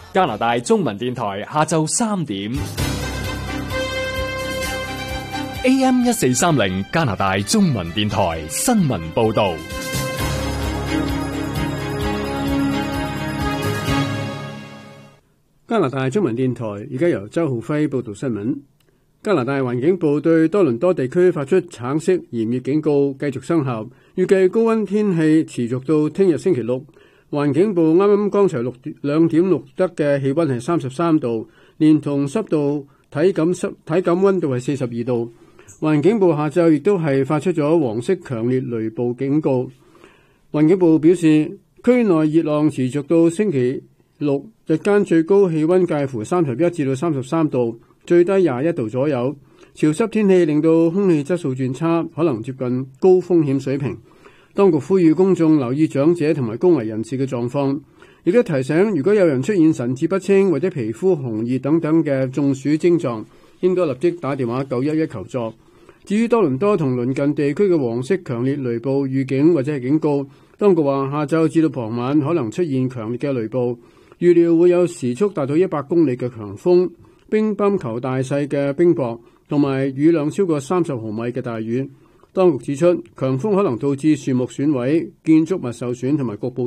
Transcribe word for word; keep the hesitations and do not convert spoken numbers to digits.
加拿大中文電台下晝三點 A M 一四三零，加拿大中文電台新聞報道。 加拿大中文電台而家由周浩輝報道新聞。加拿大環境部對多倫多地區發出橙色炎熱警告，繼續生效，預計高溫天氣持續到聽日星期六。環境部啱啱剛才六兩點錄得嘅氣溫係三十三度，連同濕度體感濕體感溫度係四十二度。環境部下晝亦都係發出咗黃色強烈雷暴警告。環境部表示，區內熱浪持續到星期六，日間最高氣溫介乎三十一至到三十三度，最低廿一度左右。潮濕天氣令到空氣質素轉差，可能接近高風險水平。當局呼籲公眾留意長者同埋高危人士嘅狀況，亦都提醒如果有人出現神志不清或者皮膚紅熱等等嘅中暑症狀，應該立即打電話九一一求助。至於多倫多同鄰近地區嘅黃色強烈雷暴預警或者係警告，當局話下晝至到傍晚可能出現強烈嘅雷暴，預料會有時速達到一百公里嘅強風、乒乓球大細嘅冰雹同埋雨量超過三十毫米嘅大雨。當局指出，強風可能導致樹木損毀、建築物受損同埋局部